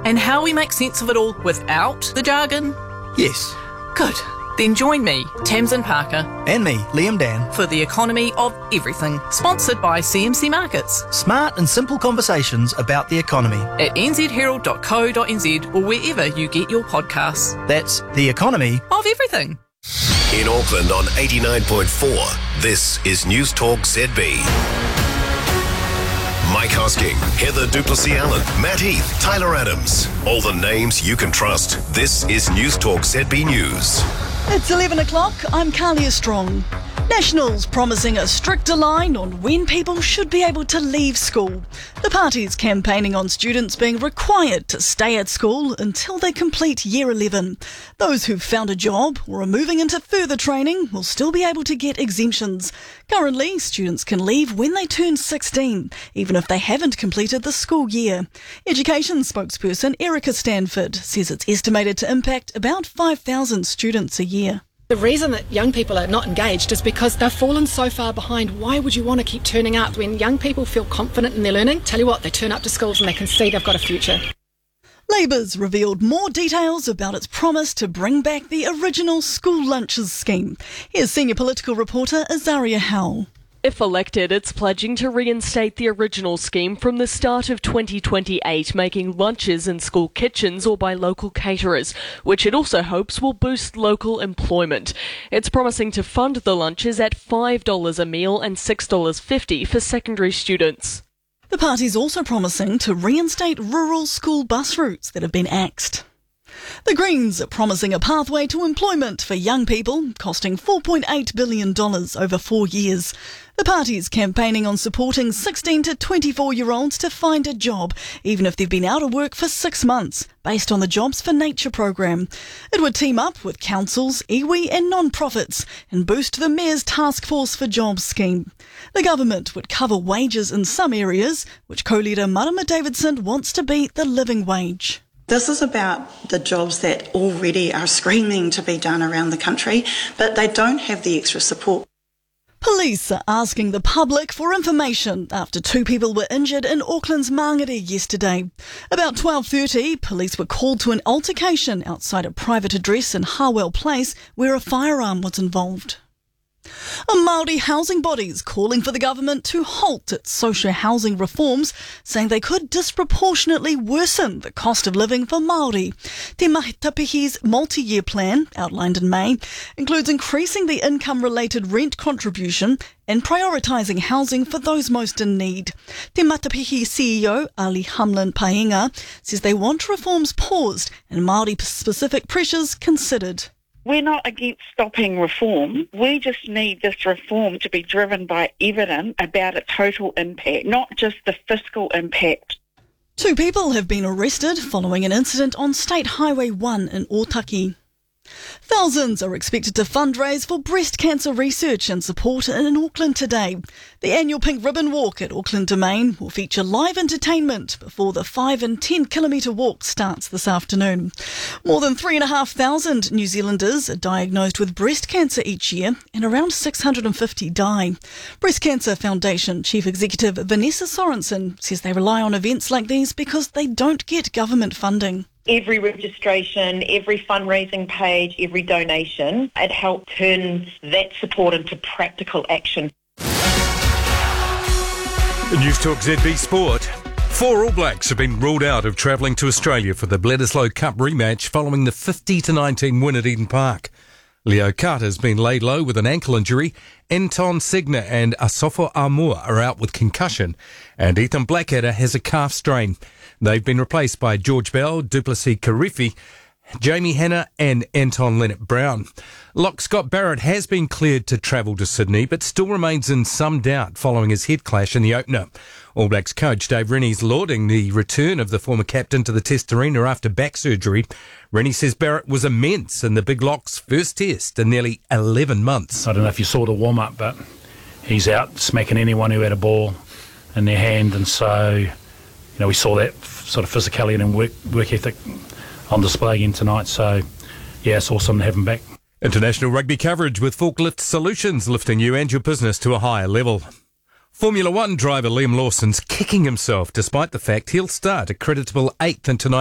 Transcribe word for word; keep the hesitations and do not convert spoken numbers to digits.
and how we make sense of it all without the jargon? Yes. Good. Then join me, Tamsin Parker, And me, Liam Dan. for The Economy of Everything, sponsored by C M C Markets Smart and simple conversations about the economy. at n z herald dot co dot n z or wherever you get your podcasts. That's the economy. Of everything. In Auckland on eighty-nine point four, this is News Talk Z B. Mike Hosking, Heather Duplessis-Allen, Matt Heath, Tyler Adams. All the names you can trust. This is News Talk Z B News. It's eleven o'clock, I'm Carlia Strong. Nationals promising a stricter line on when people should be able to leave school. The party's campaigning on students being required to stay at school until they complete year eleven. Those who've found a job or are moving into further training will still be able to get exemptions. Currently, students can leave when they turn sixteen, even if they haven't completed the school year. Education spokesperson Erica Stanford says it's estimated to impact about five thousand students a year. The reason that young people are not engaged is because they've fallen so far behind. Why would you want to keep turning up when young people feel confident in their learning? Tell you what, they turn up to schools and they can see they've got a future. Labour's revealed more details about its promise to bring back the original school lunches scheme. Here's senior political reporter Azaria Howell. If elected, it's pledging to reinstate the original scheme from the start of twenty twenty-eight, making lunches in school kitchens or by local caterers, which it also hopes will boost local employment. It's promising to fund the lunches at five dollars a meal and six dollars fifty for secondary students. The party's also promising to reinstate rural school bus routes that have been axed. The Greens are promising a pathway to employment for young people, costing four point eight billion dollars over four years. The party is campaigning on supporting sixteen to twenty-four-year-olds to find a job, even if they've been out of work for six months, based on the Jobs for Nature program. It would team up with councils, iwi and non-profits and boost the Mayor's Task Force for Jobs scheme. The government would cover wages in some areas, which co-leader Marama Davidson wants to be the living wage. This is about the jobs that already are screaming to be done around the country, but they don't have the extra support. Police are asking the public for information after two people were injured in Auckland's Mangere yesterday. About twelve thirty, police were called to an altercation outside a private address in Harwell Place where a firearm was involved. A Māori housing body's calling for the government to halt its social housing reforms, saying they could disproportionately worsen the cost of living for Māori. Te Mahitapihi's multi-year plan, outlined in May, includes increasing the income-related rent contribution and prioritising housing for those most in need. Te Matapihi C E O, Ali Hamlin Paenga, says they want reforms paused and Māori-specific pressures considered. We're not against stopping reform. We just need this reform to be driven by evidence about its total impact, not just the fiscal impact. Two people have been arrested following an incident on State Highway one in Otaki. Thousands are expected to fundraise for breast cancer research and support in Auckland today. The annual Pink Ribbon Walk at Auckland Domain will feature live entertainment before the five and ten kilometre walk starts this afternoon. More than three and a half thousand New Zealanders are diagnosed with breast cancer each year and around six hundred fifty die. Breast Cancer Foundation Chief Executive Vanessa Sorensen says they rely on events like these because they don't get government funding. Every registration, every fundraising page, every donation, it helps turn that support into practical action. News Talk Z B Sport. Four All Blacks have been ruled out of travelling to Australia for the Bledisloe Cup rematch following the fifty to nineteen win at Eden Park. Leo Carter's been laid low with an ankle injury. Anton Segner and Asofo Armour are out with concussion. And Ethan Blackadder has a calf strain. They've been replaced by George Bell, Duplessis Karifi, Jamie Hanna and Anton Leonard-Brown. Lock Scott Barrett has been cleared to travel to Sydney, but still remains in some doubt following his head clash in the opener. All Blacks coach Dave Rennie's lauding the return of the former captain to the Test arena after back surgery. Rennie says Barrett was immense in the Big Lock's first test in nearly eleven months. I don't know if you saw the warm-up, but he's out smacking anyone who had a ball in their hand, and so, you know, we saw that sort of physicality and work, work ethic on display again tonight. So, yeah, it's awesome to have him back. International rugby coverage with Forklift Solutions, lifting you and your business to a higher level. Formula One driver Liam Lawson's kicking himself despite the fact he'll start a creditable eighth in tonight's